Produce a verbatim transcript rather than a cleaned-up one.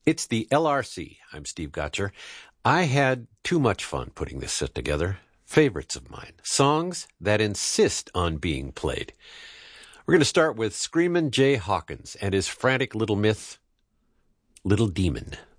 It's the L R C. I'm Steve Gotcher. I had too much fun putting this set together. Favorites of mine. Songs that insist on being played. We're going to start with Screamin' Jay Hawkins and his frantic little myth, Little Demon.